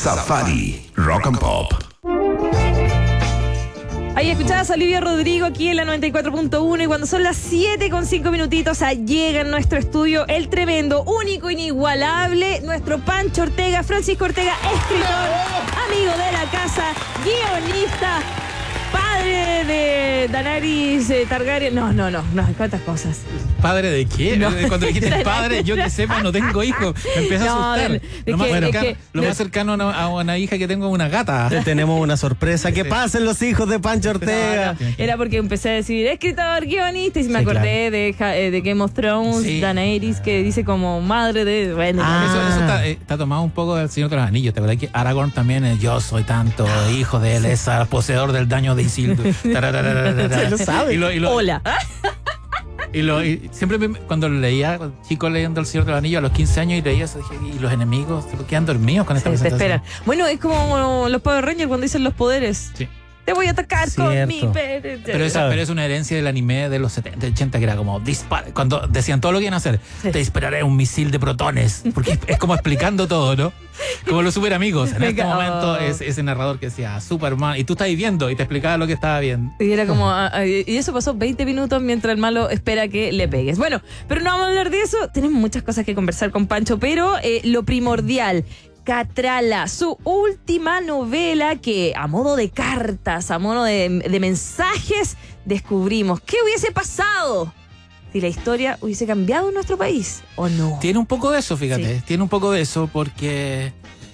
Safari Rock and Pop. Ahí escuchabas a Olivia Rodrigo aquí en la 94.1 y cuando son las 7:05 minutitos llega en nuestro estudio el tremendo, único, inigualable, nuestro Pancho Ortega, Francisco Ortega, escritor, amigo de la casa, guionista, padre de Daenerys Targaryen. No, cuántas cosas. ¿Padre de qué? No. Cuando dijiste padre, yo que sepa, no tengo hijos. Me empieza a asustar. Lo más cercano a una hija que tengo es una gata. Tenemos una sorpresa. Que pasen los hijos de Pancho Ortega. Era porque empecé a decir escritor, guionista, y me acordé de Game of Thrones, Daenerys, que dice como madre de... Bueno, Eso está tomado un poco del Señor de los Anillos. ¿Te acuerdas que Aragorn también es yo soy tanto hijo de él, es poseedor del daño de Isildur? Se lo sabe. Hola. Y siempre cuando leía, chico leyendo El Señor de los Anillos a los 15 años y leía eso, dije, ¿y los enemigos se quedan dormidos con esta presentación? Te esperan. Bueno, es como los Power Rangers cuando dicen los poderes. Sí. Te voy a atacar con mi pero es una herencia del anime de los 70, 80, que era como dispara. Cuando decían todo lo que iban a hacer, te dispararé un misil de protones. Porque es como explicando todo, ¿no? Como los super amigos. En este momento es ese narrador que decía Superman, y tú estás viendo y te explicaba lo que estaba viendo. Y era como, y eso pasó 20 minutos mientras el malo espera que le pegues. Bueno, pero no vamos a hablar de eso. Tenemos muchas cosas que conversar con Pancho, pero lo primordial. Catrala, su última novela que a modo de cartas, a modo de mensajes, descubrimos qué hubiese pasado si la historia hubiese cambiado en nuestro país, ¿o no? Tiene un poco de eso, fíjate, tiene un poco de eso porque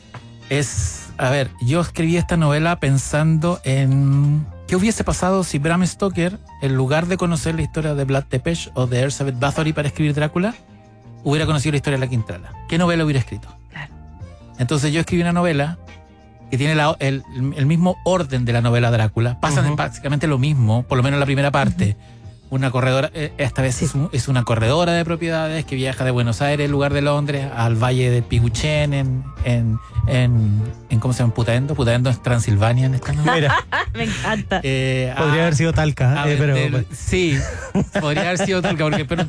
yo escribí esta novela pensando en qué hubiese pasado si Bram Stoker, en lugar de conocer la historia de Vlad Tepes o de Elizabeth Bathory para escribir Drácula, hubiera conocido la historia de la Quintrala. ¿Qué novela hubiera escrito? Claro. Entonces yo escribí una novela que tiene el mismo orden de la novela Drácula. Pasan básicamente lo mismo, por lo menos en la primera parte. Una corredora, esta vez es una corredora de propiedades que viaja de Buenos Aires, en lugar de Londres, al valle de Piguchen en ¿cómo se llama? Putaendo. Putaendo es Transilvania en esta novela. Me encanta. Podría haber sido Talca, pero... Sí, podría haber sido Talca, pero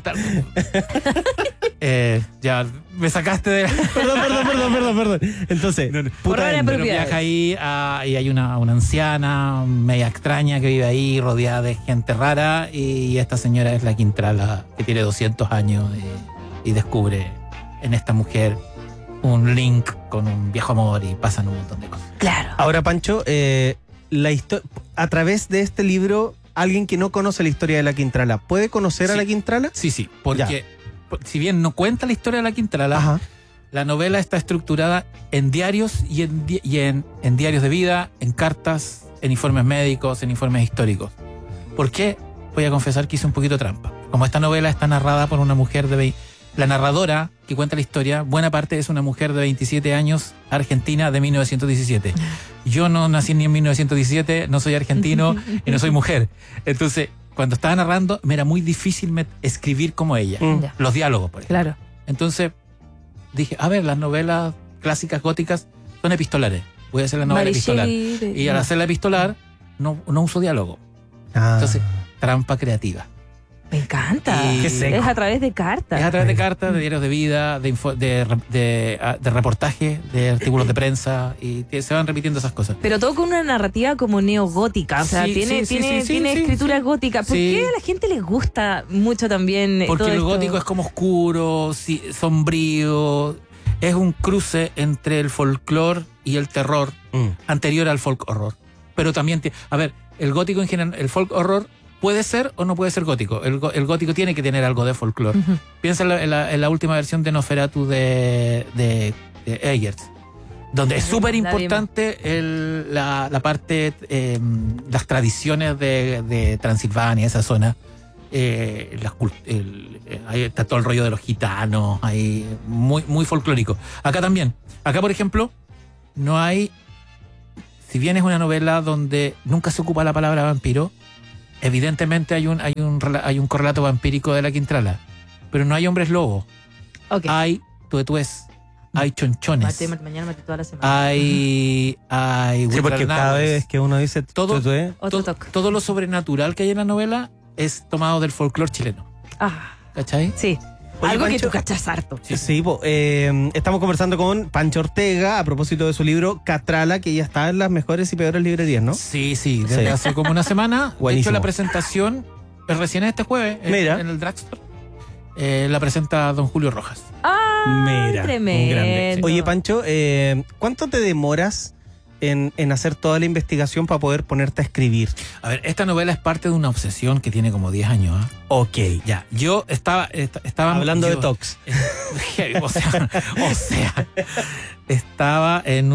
ya me sacaste de... Perdón. Entonces, pero viaja ahí y hay una anciana media extraña que vive ahí rodeada de gente rara, y esta señora es la Quintrala, que tiene 200 años y descubre en esta mujer un link con un viejo amor y pasan un montón de cosas. Claro. Ahora, Pancho, a través de este libro, alguien que no conoce la historia de la Quintrala, ¿puede conocer a la Quintrala? Sí, porque si bien no cuenta la historia de la Quintrala, la novela está estructurada en diarios y en diarios de vida, en cartas, en informes médicos, en informes históricos. ¿Por qué? Voy a confesar que hice un poquito trampa. Como esta novela está narrada por una mujer la narradora que cuenta la historia, buena parte es una mujer de 27 años, argentina, de 1917. Yo no nací ni en 1917, no soy argentino y no soy mujer. Entonces, cuando estaba narrando, me era muy difícil escribir como ella. Los diálogos, por ejemplo. Claro. Entonces, dije, las novelas clásicas góticas son epistolares. Voy a hacer la novela epistolar. Y al hacerla epistolar, no uso diálogo. Entonces, trampa creativa. Me encanta. Qué seco. Es a través de cartas. Es a través de cartas, de diarios de vida, de reportajes, de artículos de prensa, y se van repitiendo esas cosas. Pero todo con una narrativa como neogótica. O sea, tiene escritura gótica. ¿Por qué a la gente les gusta mucho también? Porque todo lo gótico esto? es como oscuro, sombrío. Es un cruce entre el folclore y el terror anterior al folk horror. Pero también, el gótico en general, el folk horror puede ser o no puede ser gótico. El gótico tiene que tener algo de folclore. Piensa en la última versión de Nosferatu de Eggers, donde es súper importante la parte, las tradiciones de Transilvania, esa zona. Ahí está todo el rollo de los gitanos, ahí muy, muy folclórico. Acá también. Acá, por ejemplo, no hay... Si bien es una novela donde nunca se ocupa la palabra vampiro, evidentemente hay un correlato vampírico de la Quintrala, pero no hay hombres lobos. Hay tuetués, hay chonchones. Mañana maté toda la semana. Hay sí, porque cada vez que uno dice todo lo sobrenatural que hay en la novela es tomado del folclore chileno. Ah. ¿Cachai? Sí. Oye, Algo que Pancho, tú cachas harto. Sí, estamos conversando con Pancho Ortega a propósito de su libro Catrala, que ya está en las mejores y peores librerías, ¿no? Sí, desde hace como una semana. De Buenísimo. hecho, la presentación es recién este jueves Mira. en el Drugstore. La presenta don Julio Rojas. Ah, tremendo. un grande. Oye, Pancho, ¿cuánto te demoras en hacer toda la investigación para poder ponerte a escribir? A ver, esta novela es parte de una obsesión que tiene como 10 años. ¿Ah? Ok. Ya, yo estaba Hablando yo- de Tox. o sea, estaba en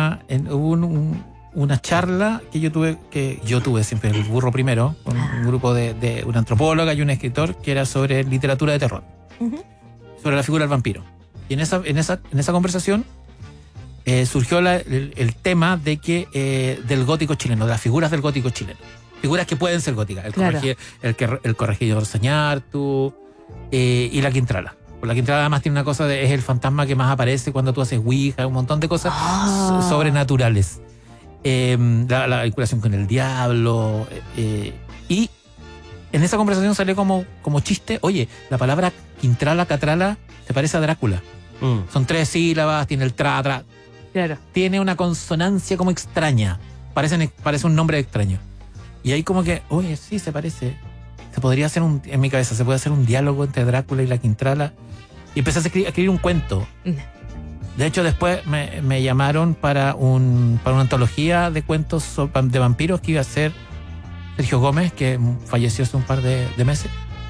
una charla que yo tuve siempre el burro primero, con un grupo de una antropóloga y un escritor que era sobre literatura de terror, sobre la figura del vampiro. Y en esa conversación surgió el tema de que del gótico chileno, de las figuras del gótico chileno. Figuras que pueden ser góticas. Claro. El corregidor Sañartu y la Quintrala. La Quintrala además tiene una cosa es el fantasma que más aparece cuando tú haces Ouija, un montón de cosas sobrenaturales. La vinculación con el diablo. Y en esa conversación salió como chiste, oye, la palabra Quintrala, Catrala, se parece a Drácula. Son 3 sílabas, tiene el tra. Claro. Tiene una consonancia como extraña. Parece un nombre extraño. Y ahí como que, oye, sí, se parece. Se podría hacer en mi cabeza, se puede hacer un diálogo entre Drácula y la Quintrala. Y empecé a escribir un cuento. De hecho, después me llamaron para una antología de cuentos de vampiros que iba a hacer Sergio Gómez, que falleció hace un par de meses.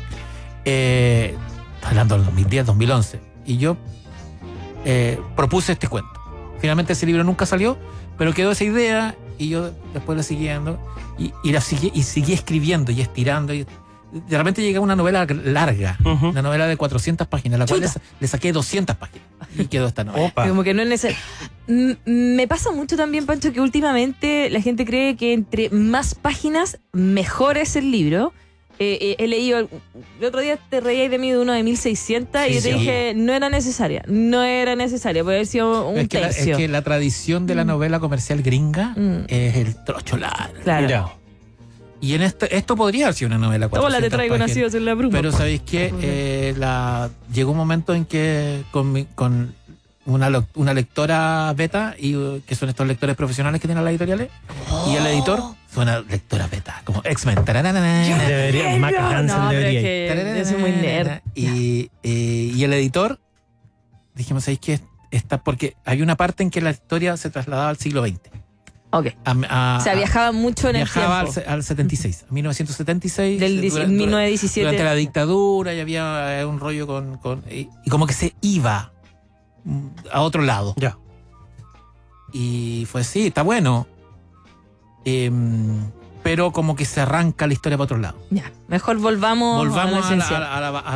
Hablando del 2010, 2011. Y yo propuse este cuento. Finalmente ese libro nunca salió, pero quedó esa idea y yo después la seguí viendo y seguí escribiendo y estirando. Y de repente llegué a una novela larga, una novela de 400 páginas, la cual le saqué 200 páginas y quedó esta novela. Opa. Como que no es necesario. Me pasa mucho también, Pancho, que últimamente la gente cree que entre más páginas, mejor es el libro. He leído, el otro día te reías de mí de uno de 1600 y yo te dije, no era necesaria, puede haber sido un tercio. Es que la tradición de la novela comercial gringa es el trocho largo. Claro. Mira. Y en esto podría haber sido una novela 400 Hola, te traigo páginas. nacidos en la bruma. Pero ¿sabéis qué? Llegó un momento en que con una lectora beta, que son estos lectores profesionales que tienen las editoriales, y el editor son una lectora beta, como X-Men. Debería, Mac Hansen No, pero debería es ir. que yo soy muy nerd. Y el editor, dijimos, ¿sabéis qué? Porque hay una parte en que la historia se trasladaba al siglo XX. Ok. O sea, viajaba mucho en el Viajaba tiempo. al 76, a 1976. Del durante 1917. Durante la dictadura y había un rollo y como que se iba a otro lado. Ya. Y fue, sí, está bueno. Pero como que se arranca la historia para otro lado. Ya, mejor volvamos a la esencia.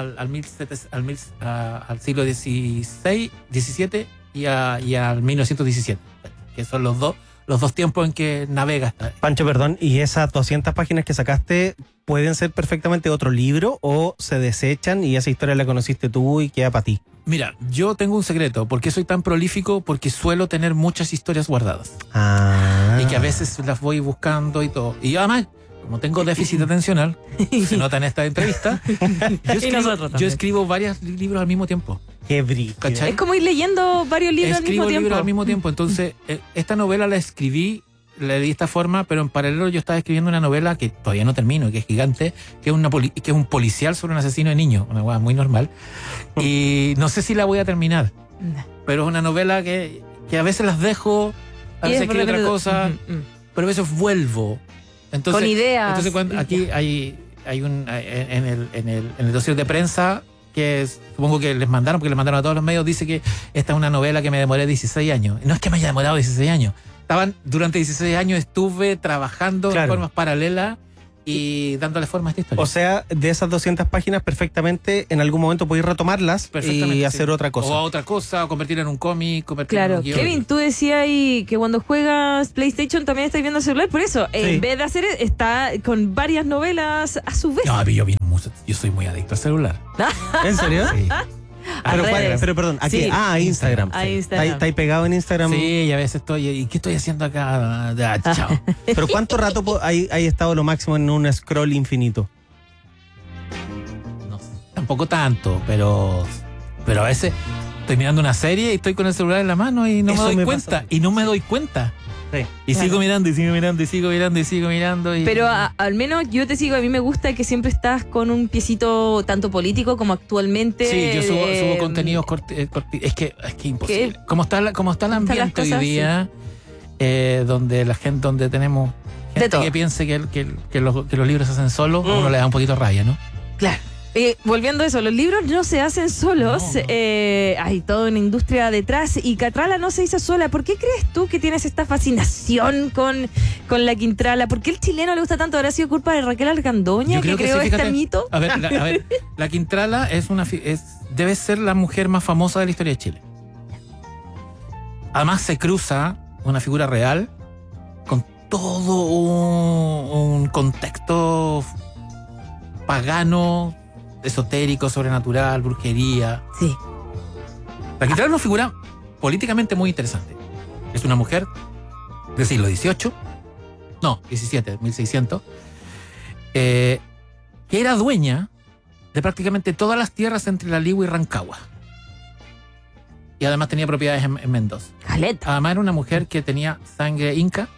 al siglo XVI, XVII y al 1917, que son los dos tiempos en que navega. Pancho, perdón, ¿y esas 200 páginas que sacaste pueden ser perfectamente otro libro o se desechan y esa historia la conociste tú y queda para ti? Mira, yo tengo un secreto. ¿Por qué soy tan prolífico? Porque suelo tener muchas historias guardadas. Ah. Y que a veces las voy buscando y todo. Y además, como tengo déficit atencional, se nota en esta entrevista, yo escribo varios libros al mismo tiempo. Qué brillo. ¿Cachai? Es como ir leyendo varios libros Escribo al mismo libros tiempo. al mismo tiempo. Entonces, esta novela la escribí, la di de esta forma, pero en paralelo yo estaba escribiendo una novela que todavía no termino, que es gigante, que es un policial sobre un asesino de niños, una cosa muy normal. Y no sé si la voy a terminar, pero es una novela que a veces las dejo, a Y veces después escribo otra cosa, Ujú. pero a veces vuelvo. Entonces, Con ideas. Entonces cuando aquí hay en el dossier de prensa, que supongo que les mandaron, porque les mandaron a todos los medios, dice que esta es una novela que me demoré 16 años. No es que me haya demorado 16 años. Durante 16 años estuve trabajando Claro. de formas paralelas y dándole forma a esta historia. O sea, de esas 200 páginas perfectamente en algún momento podéis retomarlas Perfectamente, y sí. hacer otra cosa. O otra cosa, o convertirla en un cómic, convertirla en Claro, un guión. Kevin, tú decías ahí que cuando juegas PlayStation también estás viendo el celular, por eso, en vez de hacer, está con varias novelas a su vez. No, yo soy muy adicto al celular. ¿En serio? Sí. Pero perdón, ¿a qué? Sí. A Instagram. A Instagram. ¿Está ahí pegado en Instagram? Sí, y a veces estoy. ¿Y qué estoy haciendo acá? Chao. ¿Pero cuánto rato hay estado lo máximo en un scroll infinito? No sé, tampoco tanto, pero Pero a veces estoy mirando una serie y estoy con el celular en la mano y no Eso me doy me cuenta. pasa. Y no me doy cuenta. Sí. Y Claro. sigo mirando y sigo mirando y sigo mirando y sigo mirando. Pero al menos yo te sigo, a mí me gusta que siempre estás con un piecito tanto político como actualmente. Sí, yo subo contenidos es que imposible. Como está el ambiente hoy cosas, día, donde la gente, donde tenemos De gente todo. que piense que los libros se hacen solos, a uno le da un poquito de rabia, ¿no? Claro. Volviendo a eso, los libros no se hacen solos, No. hay toda una industria detrás y Catrala no se hizo sola. ¿Por qué crees tú que tienes esta fascinación con la Quintrala? ¿Por qué el chileno le gusta tanto? ¿Habrá sido culpa de Raquel Argandoña Yo que creo que creó sí, este fíjate. mito? A ver, la Quintrala debe ser la mujer más famosa de la historia de Chile. Además se cruza una figura real con todo un contexto pagano, esotérico, sobrenatural, brujería. Sí. La Quintrala es una figura políticamente muy interesante. Es una mujer del siglo XVIII, no, XVII, 1600, que era dueña de prácticamente todas las tierras entre La Ligua y Rancagua. Y además tenía propiedades en Mendoza. Caleta. Además era una mujer que tenía sangre inca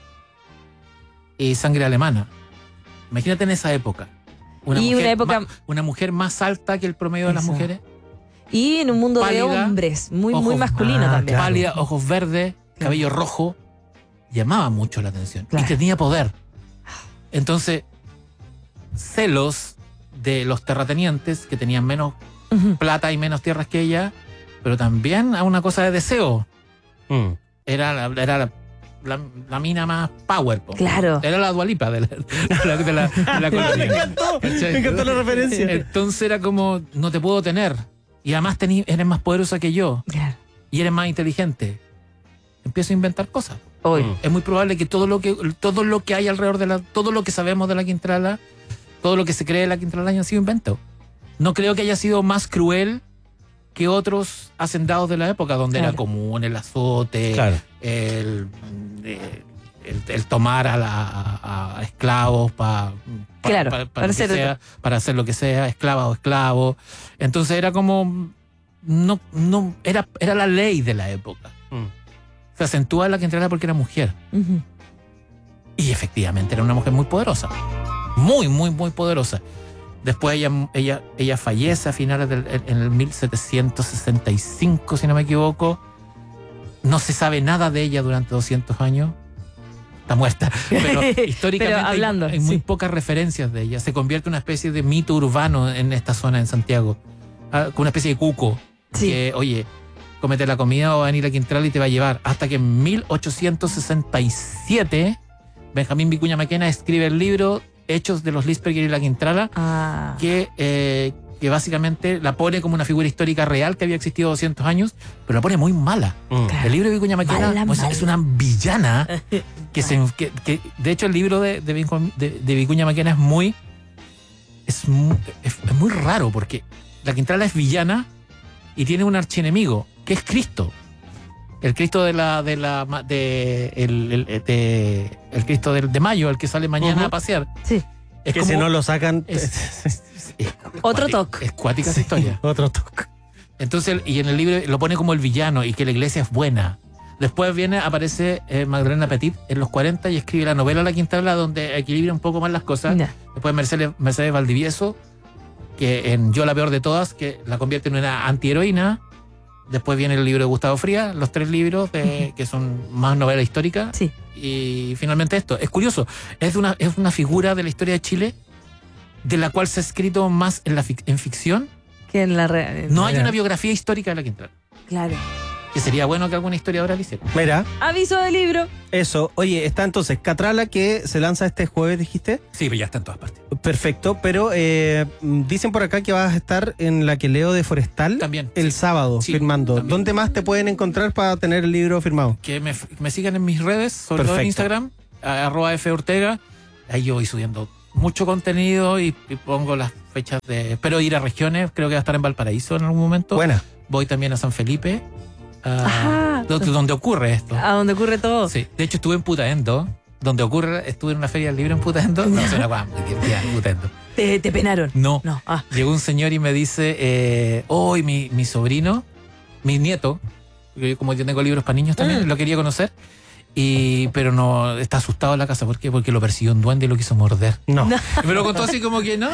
y sangre alemana. Imagínate en esa época. Y una época- una mujer más alta que el promedio de las Eso. mujeres. Y en un mundo de Pálida, hombres, muy ojos- masculino Ah, también. claro. Pálida, ojos verdes, cabello rojo. Llamaba mucho la atención. Claro. Y tenía poder. Entonces, celos de los terratenientes que tenían menos Ujú. plata y menos tierras que ella, pero también a una cosa de deseo. Mm. Era la mina más power. Po. Claro. Era la Dualipa de la colonia. Me encantó. ¿Cachai? Me encantó la referencia. Entonces era como, no te puedo tener. Y además eres más poderosa que yo. Claro. Y eres más inteligente. Empiezo a inventar cosas. Hoy. Mm. Es muy probable que todo lo que hay alrededor todo lo que sabemos de la Quintrala, todo lo que se cree de la Quintrala haya sido invento. No creo que haya sido más cruel que otros hacendados de la época, donde Claro. era común el azote, Claro. el tomar a esclavos Claro, para hacer- para hacer lo que sea, esclava o esclavo. Entonces era como no era la ley de la época. Mm. Se acentúa la Quintrala porque era mujer. Ujú. Y efectivamente era una mujer muy poderosa. Muy, muy, muy poderosa. Después ella fallece a finales en el 1765, si no me equivoco. No se sabe nada de ella durante 200 años. Está muerta. Pero históricamente Pero hablando, hay muy sí. pocas referencias de ella. Se convierte en una especie de mito urbano en esta zona, en Santiago. Con una especie de cuco. Sí. Que, oye, cómete la comida o va a venir a Quintrala y te va a llevar. Hasta que en 1867 Benjamín Vicuña Maquena escribe el libro Hechos de los Lispberger y la Quintrala, Ah. que básicamente la pone como una figura histórica real que había existido 200 años, pero la pone muy mala. Mm. Claro. El libro de Vicuña Maquena Mala, pues, mala. es una villana que de hecho el libro de Vicuña Maquena es muy raro, porque la Quintrala es villana y tiene un archienemigo que es Cristo. El Cristo el Cristo de mayo, el que sale mañana Ujú. a pasear. Sí. Es Que como- si no lo sacan. es Otro cuática- toque. Es cuática esa historia. Otro toque. Entonces, y en el libro lo pone como el villano y que la iglesia es buena. Después aparece Magdalena Petit en los 40 y escribe la novela La Quintrala, donde equilibra un poco más las cosas. Ya. Después Mercedes Valdivieso, que en Yo la peor de todas, que la convierte en una antiheroína. Después viene el libro de Gustavo Frías, los 3 libros que son más novela histórica. Sí. Y finalmente esto. Es curioso, es una figura de la historia de Chile de la cual se ha escrito más en ficción. Que en la No hay Mira. una biografía histórica de la Quintrala. Claro. Que sería bueno que alguna historiadora lo hiciera. Mira, Aviso de libro. eso. Oye, está entonces Catrala que se lanza este jueves, dijiste. Sí, pero ya está en todas partes. Perfecto, pero dicen por acá que vas a estar en la que leo de Forestal También. el sí. sábado Sí, firmando. también. ¿Dónde más te pueden encontrar para tener el libro firmado? Que me sigan en mis redes, sobre todo en Perfecto. Instagram, @FOrtega. Ahí yo voy subiendo mucho contenido y pongo las fechas de... Espero ir a regiones, creo que va a estar en Valparaíso en algún momento. Buena. Voy también a San Felipe, Ajá. donde ocurre esto. A donde ocurre todo. Sí, de hecho estuve en Putaendo, estuve en una feria del libro en Putaendo. No, es una guay, Putaendo. ¿Te penaron? No. No. Ah. Llegó un señor y me dice, hoy mi sobrino, mi nieto, porque como yo tengo libros para niños también, lo quería conocer, pero no, está asustado en la casa. ¿Por qué? Porque lo persiguió un duende y lo quiso morder. No. Me lo contó así como que no.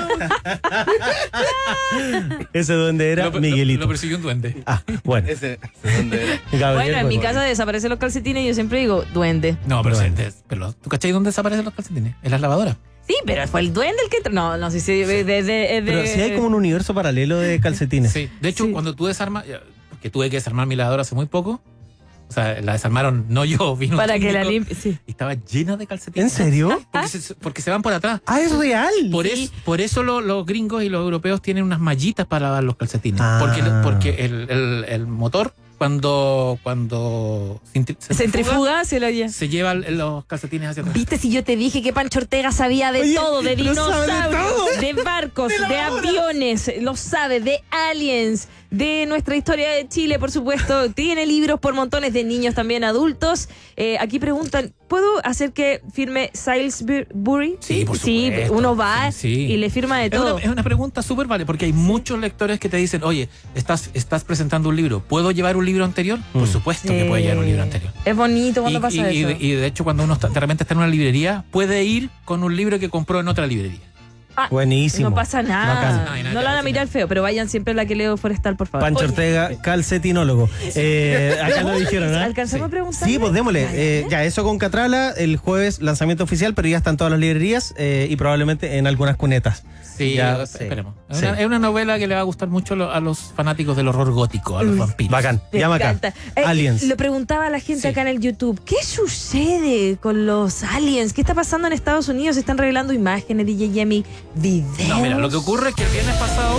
Ese duende era Miguelito. Lo persiguió un duende. Ah, bueno. Ese dónde era. Gabriel, Bueno, en mi bueno. casa desaparecen los calcetines y yo siempre digo, duende. No, pero, Duende. pero ¿tú cachai dónde desaparecen los calcetines? En las lavadoras. Sí, pero fue el duende el que entró. No, sí, Pero si hay como un universo paralelo de calcetines. Sí. De hecho, Sí. cuando tú desarmas, porque tuve que desarmar mi lavadora hace muy poco, o sea, la desarmaron, no yo, vino un para que la técnico limpie. Sí. y estaba llena de calcetines. ¿En serio? Porque se van por atrás. Ah, es real. Por eso los gringos y los europeos tienen unas mallitas para lavar los calcetines. Ah. Porque el motor, cuando Centrifuga se lo oye. se lleva los calcetines hacia atrás. ¿Viste si yo te dije que Pancho Ortega sabía de Oye, todo? De pero sabe de dinosaurios, todo. de barcos, de aviones, lo sabe, de aliens, de nuestra historia de Chile, por supuesto. Tiene libros por montones de niños, también adultos. Aquí preguntan, ¿puedo hacer que firme Salisbury? Sí, por Sí, supuesto. uno va Sí. y le firma de todo. Es una pregunta súper vale, porque hay muchos lectores que te dicen, oye, estás presentando un libro, ¿puedo llevar un libro anterior? Por supuesto que puede llevar un libro anterior. Es bonito cuando pasa eso. Y de hecho, cuando uno de repente está en una librería, puede ir con un libro que compró en otra librería. Ah, Buenísimo. no pasa nada. Bacán. No hay nada No que la van a decir. mirar feo, pero vayan siempre a la que leo Forestal, por favor. Pancho Oye, Ortega, calcetinólogo. Acá lo dijeron, ¿ah? ¿Alcanzamos a preguntar? Sí, pues démosle. Ya, eso con Catrala, el jueves lanzamiento oficial, pero ya están todas las librerías y probablemente en algunas cunetas. Sí, Ya, esperemos. sí. Es una novela que le va a gustar mucho a los fanáticos del horror gótico, a los vampiros. Bacán. Me Llama acá. encanta. Aliens. Lo preguntaba a la gente Sí. acá en el YouTube. ¿Qué sucede con los aliens? ¿Qué está pasando en Estados Unidos? Se están revelando imágenes, DJ Yemi, videos. No, mira, lo que ocurre es que el viernes pasado...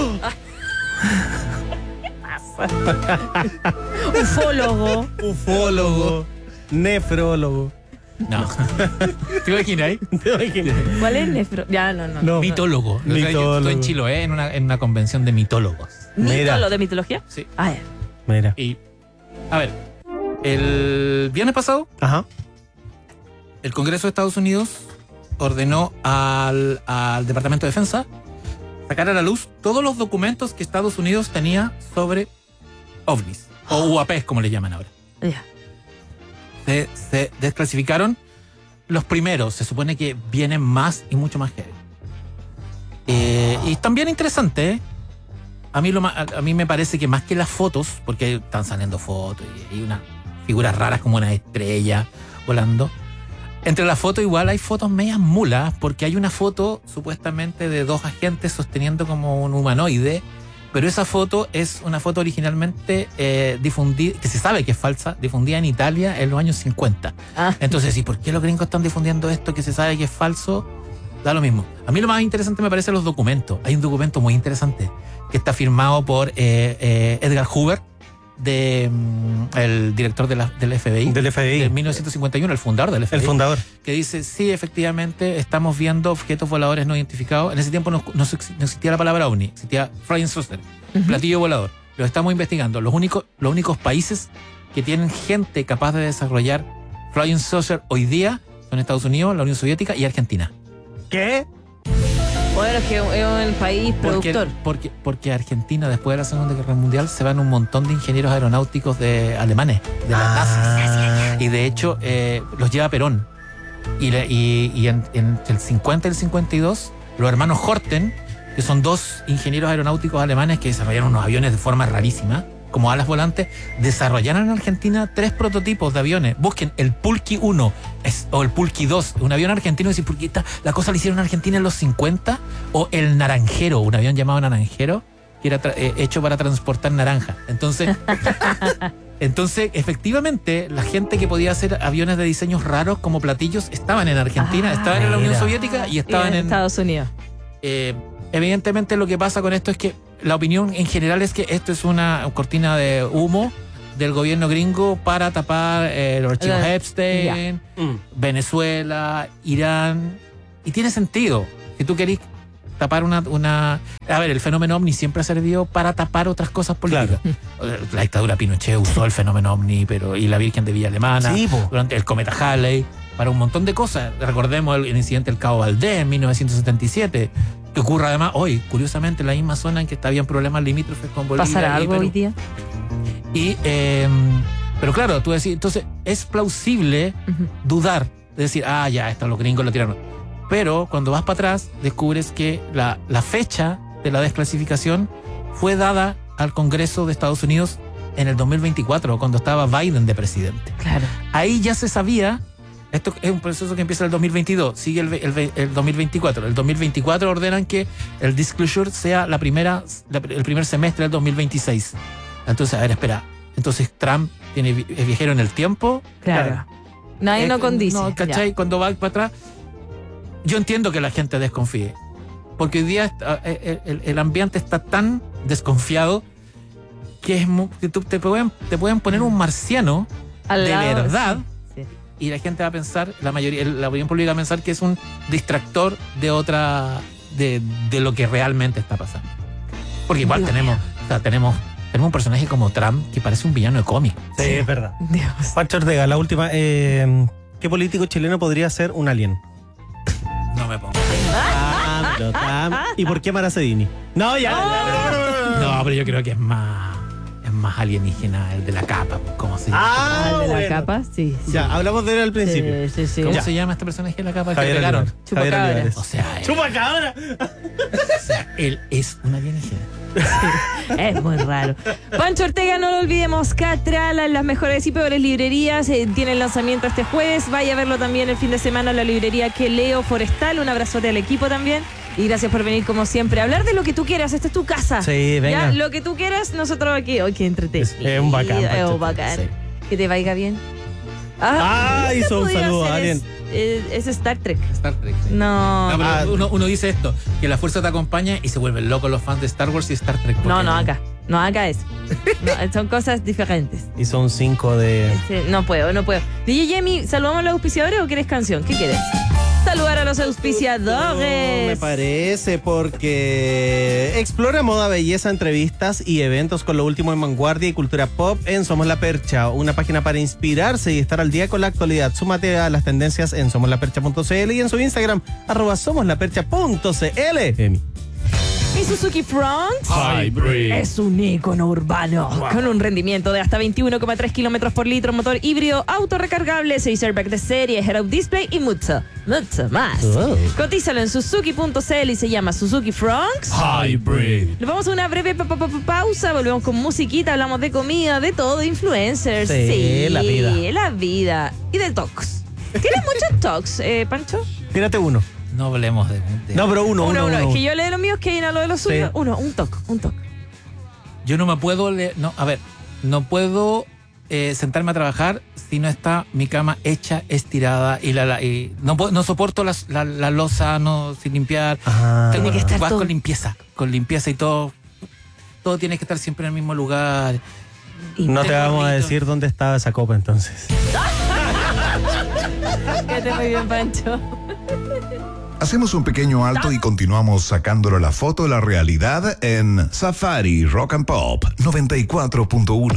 Ufólogo. Ufólogo, nefrólogo. No. ¿Te imaginas ahí? ¿Cuál es nefro? Ya, no. No. Mitólogo. Yo Mitólogo. estoy en Chiloé en una convención de mitólogos. Mira. ¿Mítolo de mitología? Sí. Ah, ya. Mira. Y, a ver, el viernes pasado, Ajá. el Congreso de Estados Unidos ordenó al Departamento de Defensa sacar a la luz todos los documentos que Estados Unidos tenía sobre ovnis, o UAPs, como le llaman ahora. Ya. Se desclasificaron los primeros. Se supone que vienen más y mucho más heavy. Y están bien interesantes, ¿eh? A mí me parece que más que las fotos, porque están saliendo fotos y hay unas figuras raras como una estrella volando. Entre las fotos igual hay fotos medias mulas, porque hay una foto supuestamente de dos agentes sosteniendo como un humanoide, pero esa foto es una foto originalmente difundida, que se sabe que es falsa, difundida en Italia en los años 50. Ah. Entonces, ¿y por qué los gringos están difundiendo esto que se sabe que es falso? Da lo mismo. A mí lo más interesante me parecen los documentos. Hay un documento muy interesante que está firmado por Edgar Hoover, el director del FBI. Del FBI. De 1951, el fundador del FBI. El fundador. Que dice, sí, efectivamente, estamos viendo objetos voladores no identificados. En ese tiempo no existía la palabra ovni, existía Flying Saucer, platillo volador. Lo estamos investigando. Los únicos países que tienen gente capaz de desarrollar Flying Saucer hoy día son Estados Unidos, la Unión Soviética y Argentina. ¿Qué? Bueno, es que es un país productor. Porque Argentina, después de la Segunda Guerra Mundial, se van un montón de ingenieros aeronáuticos alemanes, de las nazis. Y de hecho, los lleva Perón. Y entre el 50 y el 52, los hermanos Horten, que son dos ingenieros aeronáuticos alemanes que desarrollaron unos aviones de forma rarísima, como alas volantes, desarrollaron en Argentina 3 prototipos de aviones. Busquen el Pulqui 1 o el Pulqui 2, un avión argentino. Y dicen, ¿por qué la cosa la hicieron en Argentina en los 50? O el Naranjero, un avión llamado Naranjero, que era hecho para transportar naranja. Entonces, efectivamente, la gente que podía hacer aviones de diseños raros como platillos estaban en Argentina, estaban en la Unión mira. Soviética y estaban en Estados Unidos. Evidentemente lo que pasa con esto es que la opinión en general es que esto es una cortina de humo del gobierno gringo para tapar los archivos Epstein, Venezuela, Irán, y tiene sentido. Si tú querés tapar a ver, el fenómeno ovni siempre ha servido para tapar otras cosas políticas. La dictadura Pinochet usó el fenómeno ovni, y la Virgen de Villa Alemana, Sí, po. durante el cometa Halley, para un montón de cosas. Recordemos el incidente del Cabo Valdés en 1977, Que ocurra además hoy, curiosamente, en la misma zona en que habían problemas limítrofes con Bolivia. ¿Pasará algo Perú. hoy día? Pero claro, tú decís, entonces es plausible dudar, de decir, ya, esto los gringos lo tiraron. Pero cuando vas para atrás, descubres que la fecha de la desclasificación fue dada al Congreso de Estados Unidos en el 2024, cuando estaba Biden de presidente. Claro. Ahí ya se sabía, esto es un proceso que empieza en el 2022, sigue el 2024. El 2024 ordenan que el disclosure sea el primer semestre del 2026. Entonces, a ver, espera. Entonces Trump es viajero en el tiempo. Claro. Nadie no condice. No, ¿cachai? Ya. Cuando va para atrás, yo entiendo que la gente desconfíe. Porque hoy día el ambiente está tan desconfiado que te pueden poner un marciano Al de lado, verdad. sí. Y la gente va a pensar, la opinión pública va a pensar que es un distractor de lo que realmente está pasando. Porque igual tenemos un personaje como Trump que parece un villano de cómic. Sí, es verdad. Dios. Pancho Ortega, la última. ¿Qué político chileno podría ser un alien? No me pongo. ¿Y por qué Maracedini? No, ya. No, pero yo creo que es más alienígena el de la capa. ¿Cómo se llama? ¿El de la bueno. capa? Sí. Ya, hablamos de él al principio. Sí. ¿Cómo se llama este personaje de la capa que Javier pegaron? Olivares. Chupacabra. Javier Olivares. O sea, ¡Chupacabra! él es un alienígena. Es muy raro. Pancho Ortega, no lo olvidemos, Catrala en las mejores y peores librerías. Tiene el lanzamiento este jueves. Vaya a verlo también el fin de semana en la librería Que Leo Forestal. Un abrazote al equipo también. Y gracias por venir como siempre a hablar de lo que tú quieras. Esta es tu casa. Sí, venga. Ya, lo que tú quieras, nosotros aquí. Hoy que entretenido. Es un bacán, Es Pancho. un bacán. Sí. Que te vaya bien. Hizo un podría saludo ser a alguien. Es Star Trek. Star Trek. Sí. No. No, pero uno dice esto, que la fuerza te acompaña y se vuelven locos los fans de Star Wars y Star Trek. No, acá. No, acá es. No, son cosas diferentes. Hizo un 5 de. No puedo. DJ Jamie, ¿saludamos a los auspiciadores o quieres canción? ¿Qué quieres? Saludar a los auspiciadores. Me parece, porque explora moda, belleza, entrevistas y eventos con lo último en vanguardia y cultura pop en Somos la Percha, una página para inspirarse y estar al día con la actualidad. Súmate a las tendencias en somoslapercha.cl y en su Instagram, @somoslapercha.cl. Mi Suzuki Front Hybrid. es un ícono urbano con un rendimiento de hasta 21,3 kilómetros por litro, motor híbrido, auto recargable, 6 airbags de serie, head-up display y mucho más. Cotízalo en suzuki.cl y se llama Suzuki Front. Hybrid. Nos vamos a una breve pausa, volvemos con musiquita, hablamos de comida, de todo, de influencers. Sí, la vida. La vida. Y de talks. ¿Tienes muchos talks, Pancho? Tírate uno. No hablemos de... No, pero uno. Es que yo leo de los míos, que no lo de los Sí. suyos. Un talk. Yo no me puedo... no puedo sentarme a trabajar si no está mi cama hecha, estirada y no soporto la loza sin limpiar. Tiene que estar Vas todo. con limpieza y todo tiene que estar siempre en el mismo lugar. No te vamos a bonito. decir dónde estaba esa copa entonces. Quédate muy bien, Pancho. Hacemos un pequeño alto y continuamos sacándole la foto de la realidad en Safari Rock and Pop 94.1.